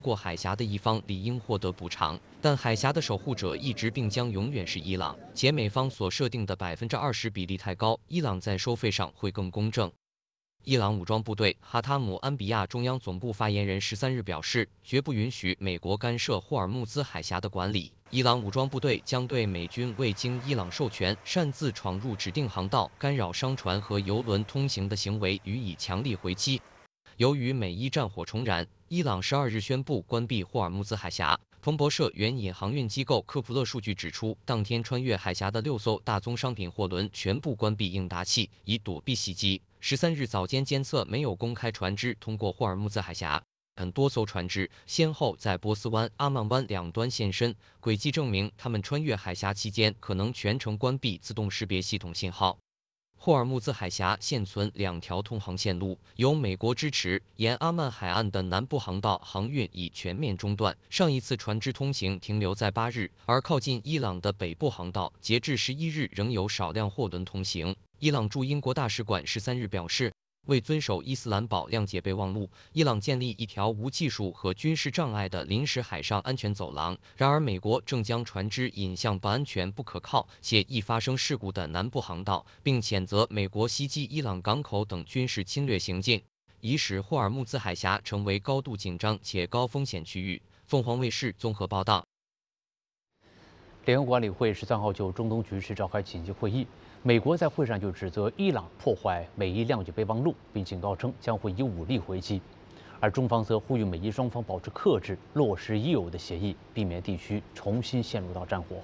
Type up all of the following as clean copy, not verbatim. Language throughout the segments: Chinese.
过海峡的一方理应获得补偿，但海峡的守护者一直并将永远是伊朗，且美方所设定的20%比例太高，伊朗在收费上会更公正。伊朗武装部队哈塔姆安比亚中央总部发言人13日表示，绝不允许美国干涉霍尔木兹海峡的管理。伊朗武装部队将对美军未经伊朗授权擅自闯入指定航道、干扰商船和油轮通行的行为予以强力回击。由于美伊战火重燃，伊朗12日宣布关闭霍尔木兹海峡。彭博社援引航运机构科普勒数据指出，当天穿越海峡的6艘大宗商品货轮全部关闭应答器，以躲避袭击。13日早间监测没有公开船只通过霍尔木兹海峡，很多艘船只先后在波斯湾、阿曼湾两端现身，轨迹证明他们穿越海峡期间可能全程关闭自动识别系统信号。霍尔木兹海峡现存2条通航线路，由美国支持，沿阿曼海岸的南部航道航运已全面中断，上一次船只通行停留在8日，而靠近伊朗的北部航道，截至11日仍有少量货轮通行。伊朗驻英国大使馆13日表示，为遵守伊斯兰堡谅解备忘录，伊朗建立一条无技术和军事障碍的临时海上安全走廊。然而，美国正将船只引向不安全、不可靠且易发生事故的南部航道，并谴责美国袭击伊朗港口等军事侵略行径，已使霍尔木兹海峡成为高度紧张且高风险区域。凤凰卫视综合报道。 联合国安理会13号就中东局势召开紧急会议。美国在会上就指责伊朗破坏美伊谅解备忘录，并警告称将会以武力回击，而中方则呼吁美伊双方保持克制，落实已有的协议，避免地区重新陷入到战火。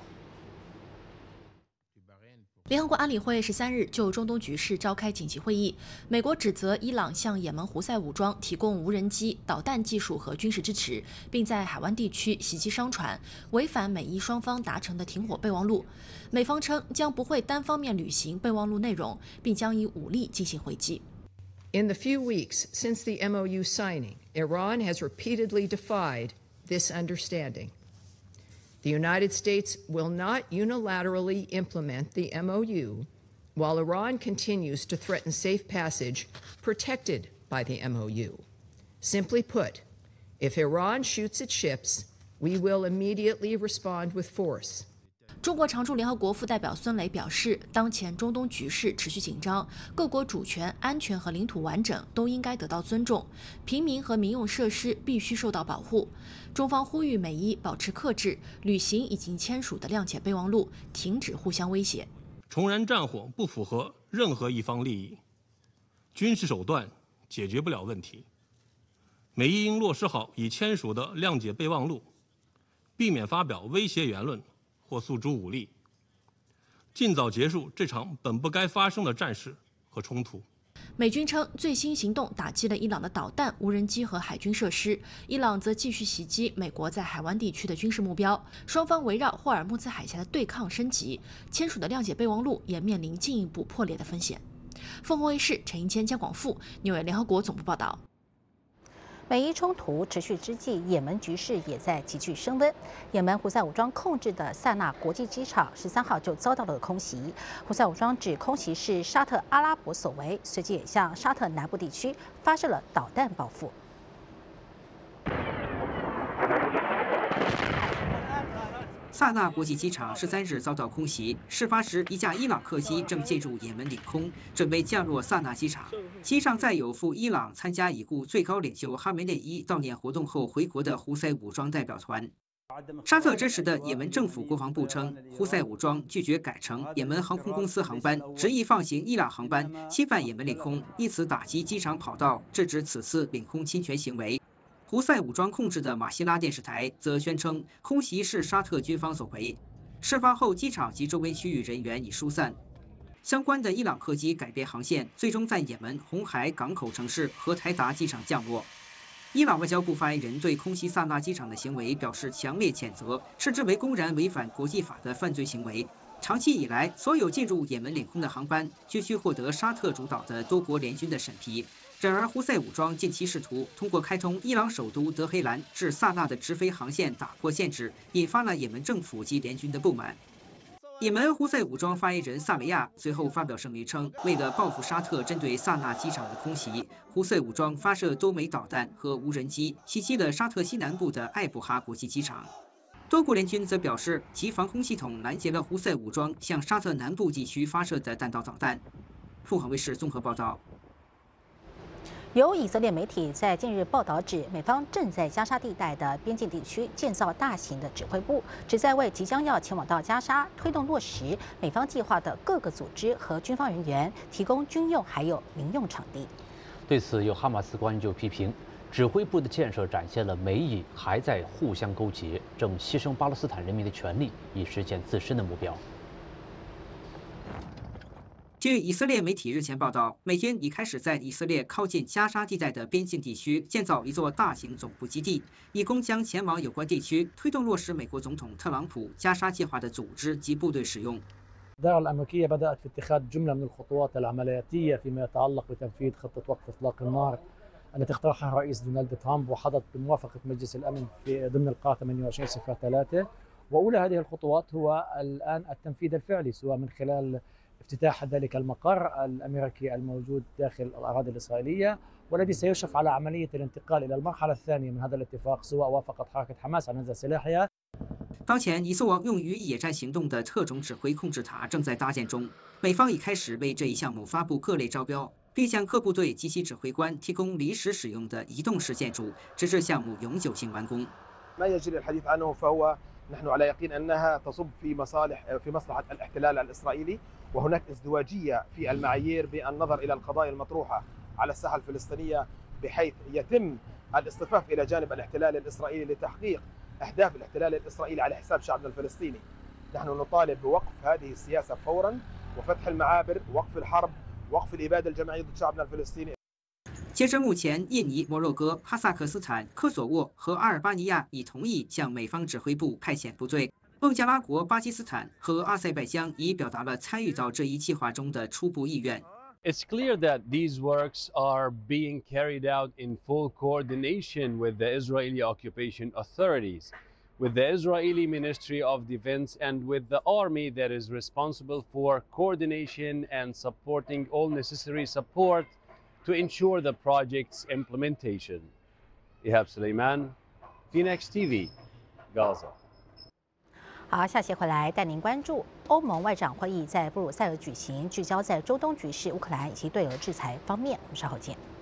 联合国安理会13日就中东局势召开紧急会议，美国指责伊朗向也门胡塞武装提供无人机、导弹技术和军事支持，并在海湾地区袭击商船，违反美伊双方达成的停火备忘录。美方称将不会单方面履行备忘录内容，并将以武力进行回击。 In the few weeks since the MOU signing, Iran has repeatedly defied this understanding. The United States will not unilaterally implement the MOU, while Iran continues to threaten safe passage protected by the MOU. Simply put, if Iran shoots its ships, we will immediately respond with force. 中国常驻联合国副代表孙磊表示，当前中东局势持续紧张，各国主权、安全和领土完整都应该得到尊重，平民和民用设施必须受到保护。中方呼吁美伊保持克制，履行已经签署的谅解备忘录，停止互相威胁。 重燃战火不符合任何一方利益，军事手段解决不了问题。美伊应落实好已签署的谅解备忘录，避免发表威胁言论或诉诸武力，尽早结束这场本不该发生的战事和冲突。 美军称，最新行动打击了伊朗的导弹、无人机和海军设施，伊朗则继续袭击美国在海湾地区的军事目标。双方围绕霍尔木兹海峡的对抗升级，签署的谅解备忘录也面临进一步破裂的风险。凤凰卫视陈英谦、江广富，纽约联合国总部报道。 美伊冲突持续之际，也门局势也在急剧升温。也门胡塞武装控制的萨那国际机场13号就遭到了空袭。胡塞武装指空袭是沙特阿拉伯所为，随即也向沙特南部地区发射了导弹报复。 萨那国际机场13日遭到空袭，事发时一架伊朗客机正进入也门领空，准备降落萨那机场。机上载有赴伊朗参加已故最高领袖哈梅内伊悼念活动后回国的胡塞武装代表团。沙特支持的也门政府国防部称，胡塞武装拒绝改乘也门航空公司航班，执意放行伊朗航班，侵犯也门领空，以此打击机场跑道，制止此次领空侵权行为。胡塞武装控制的马希拉电视台则宣称，空袭是沙特军方所为。事发后，机场及周围区域人员已疏散。相关的伊朗客机改变航线，最终在也门红海港口城市荷台达机场降落。伊朗外交部发言人对空袭萨那机场的行为表示强烈谴责，视之为公然违反国际法的犯罪行为。长期以来，所有进入也门领空的航班均需获得沙特主导的多国联军的审批。然而，胡塞武装近期试图通过开通伊朗首都德黑兰至萨那的直飞航线打破限制，引发了也门政府及联军的不满。 也门胡塞武装发言人萨雷亚随后发表声明称，为了报复沙特针对萨那机场的空袭，胡塞武装发射多枚导弹和无人机，袭击了沙特西南部的艾布哈国际机场。多国联军则表示，其防空系统拦截了胡塞武装向沙特南部地区发射的弹道导弹。凤凰卫视综合报道。 有以色列媒体在近日报道指，美方正在加沙地带的边境地区建造大型的指挥部，旨在为即将要前往到加沙推动落实美方计划的各个组织和军方人员提供军用还有民用场地。 对此，有哈马斯官员就批评，指挥部的建设展现了美以还在互相勾结，正牺牲巴勒斯坦人民的权利以实现自身的目标。 据以色列媒体日前报道，美军已开始在以色列靠近加沙地带的边境地区建造一座大型总部基地，以供将前往有关地区推动落实美国总统特朗普加沙计划的组织及部队使用。 الإدارة الأمريكية بدأت في اتخاذ جملة من الخطوات العملياتية فيما يتعلق بتنفيذ خطة وقف إطلاق النار التي اقترحها الرئيس دونالد ترامب وحظت بموافقة مجلس الأمن في ضمن القاعة 28/3 وأولى هذه الخطوات هو الآن التنفيذ الفعلي سواء من خلال افتتاح ذلك المقر الأمريكي الموجود داخل الأراضي الإسرائيلية والذي سيشرف على عملية الانتقال إلى المرحلة الثانية من هذا الاتفاق سواء وافقت حركة حماس على نزع سلاحها 当前，一艘用于野战行动的特种指挥控制塔正在搭建中。美方已开始为这一项目发布各类招标，并向各部队及其指挥官提供临时使用的移动式建筑，直至项目永久性完工。 ما يجري الحديث عنه فهو نحن على يقين أنها تصب في مصلحة الاحتلال الإسرائيلي وهناك ازدواجية في المعايير بالنظر إلى القضايا المطروحة على الساحة الفلسطينية بحيث يتم الاصطفاف إلى جانب الاحتلال الإسرائيلي لتحقيق أهداف الاحتلال الإسرائيلي على حساب شعبنا الفلسطيني. نحن نطالب بوقف هذه السياسة فورا وفتح المعابر، وقف الحرب، وقف الإبادة الجماعية ضد شعبنا الفلسطيني. 截至目前，印尼、摩洛哥、哈萨克斯坦、科索沃和阿尔巴尼亚已同意向美方指挥部派遣部队。孟加拉国、巴基斯坦和阿塞拜疆已表达了参与到这一计划中的初步意愿。 It's clear that these works are being carried out in full coordination with the Israeli occupation authorities, with the Israeli Ministry of Defense, and with the army that is responsible for coordination and supporting all necessary support to ensure the project's implementation. Ihab Suleiman, Phoenix TV, Gaza. 好，下期回来带您关注欧盟外长会议在布鲁塞尔举行，聚焦在中东局势、乌克兰以及对俄制裁方面。我们稍后见。